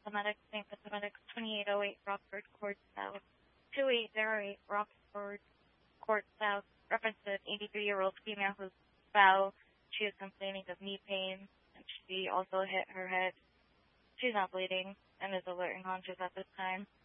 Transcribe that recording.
Pathematics, St. Pathematics, 2808 Rockford Court South, 2808 Rockford Court South. References 83-year-old female whose spouse, she is complaining of knee pain, and she also hit her head. She's not bleeding and is alert and conscious at this time.